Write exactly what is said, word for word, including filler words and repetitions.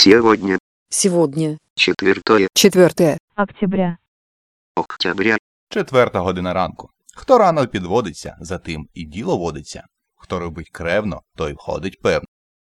Сегодня Сегодня. четвертое Четвертое. Октября. октября. Четверта година ранку. Хто рано підводиться, за тим і діло водиться. Хто робить кревно, той входить певно.